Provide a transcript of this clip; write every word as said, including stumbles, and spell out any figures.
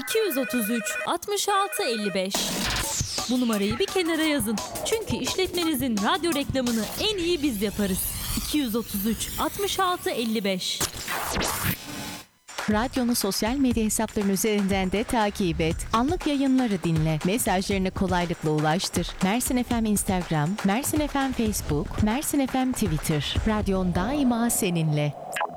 iki yüz otuz üç altmış altı elli beş. Bu numarayı bir kenara yazın. Çünkü işletmenizin radyo reklamını en iyi biz yaparız. iki yüz otuz üç altmış altı elli beş. Radyonu sosyal medya hesaplarının üzerinden de takip et. Anlık yayınları dinle. Mesajlarını kolaylıkla ulaştır. Mersin F M Instagram, Mersin F M Facebook, Mersin F M Twitter. Radyon daima seninle.